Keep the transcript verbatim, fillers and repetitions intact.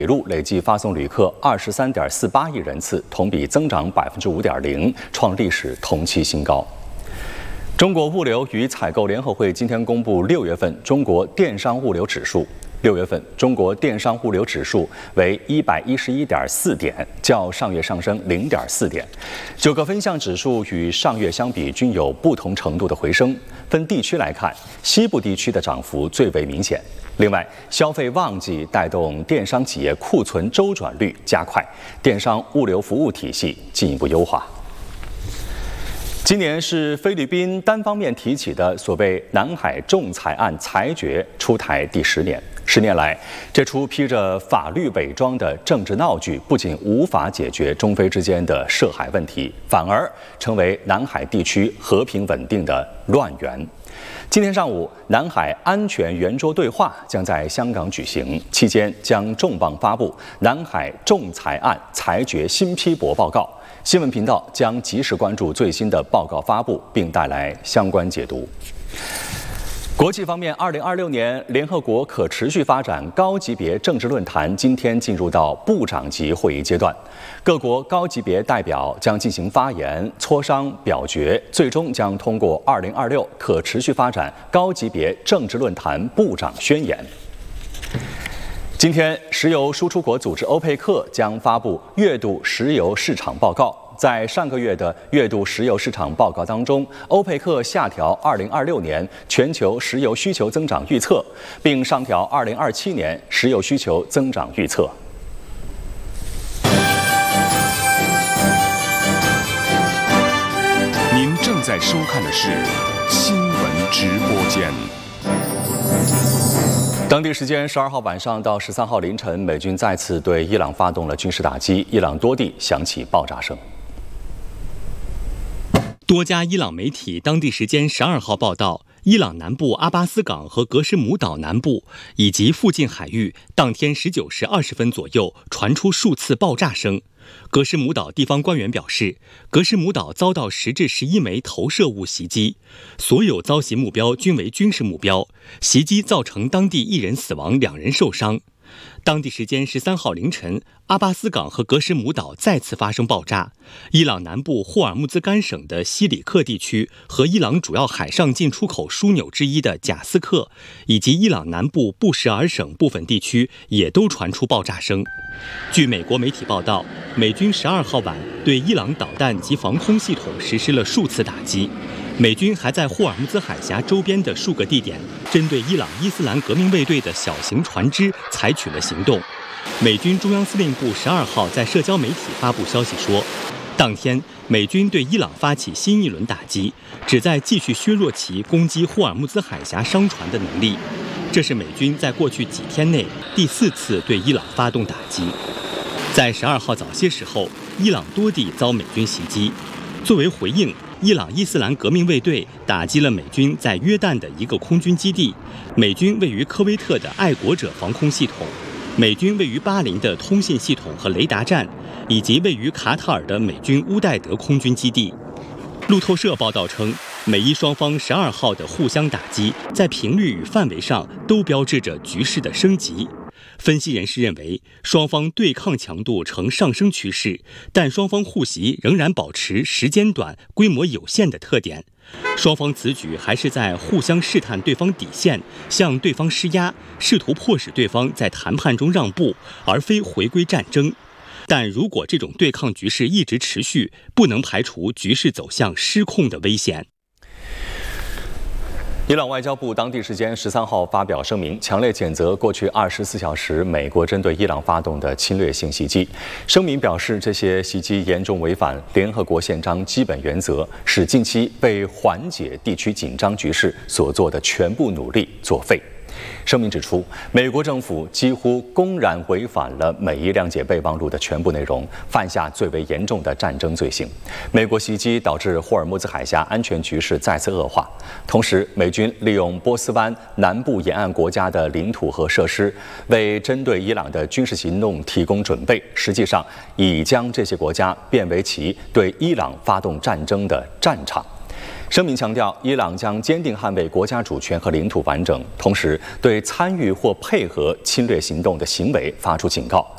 铁路累计发送旅客二十三点四八亿人次，同比增长百分之五点零，创历史同期新高。中国物流与采购联合会今天公布六月份中国电商物流指数。六月份中国电商物流指数为一百一十一点四点，较上月上升零点四点。九个分项指数与上月相比均有不同程度的回升。分地区来看，西部地区的涨幅最为明显。另外，消费旺季带动电商企业库存周转率加快，电商物流服务体系进一步优化。今年是菲律宾单方面提起的所谓南海仲裁案裁决出台第十年。十年来，这出披着法律伪装的政治闹剧，不仅无法解决中菲之间的涉海问题，反而成为南海地区和平稳定的乱源。今天上午，南海安全圆桌对话将在香港举行，期间将重磅发布南海仲裁案裁决新批驳报告。新闻频道将及时关注最新的报告发布，并带来相关解读。国际方面，二零二六年联合国可持续发展高级别政治论坛今天进入到部长级会议阶段，各国高级别代表将进行发言、磋商、表决，最终将通过二零二六可持续发展高级别政治论坛部长宣言。今天，石油输出国组织欧佩克将发布月度石油市场报告。在上个月的月度石油市场报告当中，欧佩克下调二零二六年全球石油需求增长预测，并上调二零二七年石油需求增长预测。 您正在收看的是新闻直播间。 当地时间十二号晚上到十三号凌晨，美军再次对伊朗发动了军事打击，伊朗多地响起爆炸声。 多家伊朗媒体当地时间十二号报道，伊朗南部阿巴斯港和格什姆岛南部以及附近海域，当天十九时二十分左右传出数次爆炸声。格什姆岛地方官员表示，格什姆岛遭到十至十一枚投射物袭击，所有遭袭目标均为军事目标，袭击造成当地一人死亡，两人受伤。当地时间十三号凌晨，阿巴斯港和格什姆岛再次发生爆炸。伊朗南部霍尔木兹干省的西里克地区和伊朗主要海上进出口枢纽之一的贾斯克，以及伊朗南部布什尔省部分地区也都传出爆炸声。据美国媒体报道，美军十二号晚对伊朗导弹及防空系统实施了数次打击。美军还在霍尔木兹海峡周边的数个地点，针对伊朗伊斯兰革命卫队的小型船只采取了行动。美军中央司令部十二号在社交媒体发布消息说，当天美军对伊朗发起新一轮打击，旨在继续削弱其攻击霍尔木兹海峡商船的能力。这是美军在过去几天内第四次对伊朗发动打击。在十二号早些时候，伊朗多地遭美军袭击。作为回应，伊朗伊斯兰革命卫队打击了美军在约旦的一个空军基地，美军位于科威特的爱国者防空系统，美军位于巴林的通信系统和雷达站，以及位于卡塔尔的美军乌代德空军基地。路透社报道称，美伊双方十二号的互相打击，在频率与范围上都标志着局势的升级。分析人士认为，双方对抗强度呈上升趋势，但双方互袭仍然保持时间短、规模有限的特点。双方此举还是在互相试探对方底线，向对方施压，试图迫使对方在谈判中让步，而非回归战争。但如果这种对抗局势一直持续，不能排除局势走向失控的危险。 伊朗外交部当地时间十三号发表声明，强烈谴责过去二十四小时美国针对伊朗发动的侵略性袭击。声明表示，这些袭击严重违反联合国宪章基本原则，使近期为缓解地区紧张局势所做的全部努力作废。声明指出，美国政府几乎公然违反了美伊谅解备忘录的全部内容，犯下最为严重的战争罪行。美国袭击导致霍尔木兹海峡安全局势再次恶化，同时美军利用波斯湾南部沿岸国家的领土和设施，为针对伊朗的军事行动提供准备，实际上已将这些国家变为其对伊朗发动战争的战场。声明强调，伊朗将坚定捍卫国家主权和领土完整，同时对参与或配合侵略行动的行为发出警告，